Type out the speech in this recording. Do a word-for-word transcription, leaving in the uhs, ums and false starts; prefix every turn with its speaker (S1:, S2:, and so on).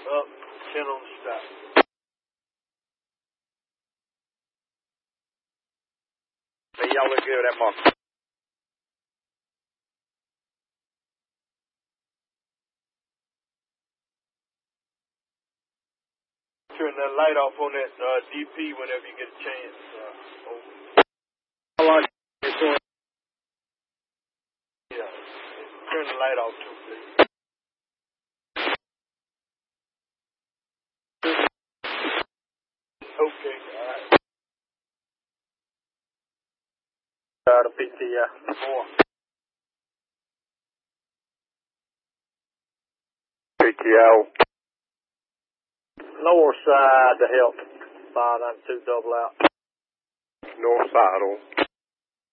S1: Up, ten on the stop.
S2: Hey, y'all look good with that mark.
S1: Turn that light off on that uh, D P whenever you get a chance. Uh, over.
S2: I like it.
S1: Yeah. Turn the light off too, please. Okay, alright.
S2: Uh, the P T, yeah.
S1: Four.
S2: P T O. North side to help. five nine two double out. North side on.